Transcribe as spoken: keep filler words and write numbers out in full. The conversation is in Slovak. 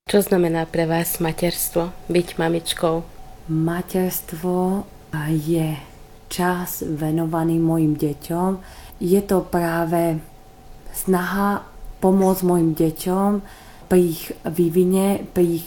Čo znamená pre vás materstvo, byť mamičkou? Materstvo je čas venovaný mojim deťom. Je to práve snaha pomôcť mojim deťom pri ich vývine, pri ich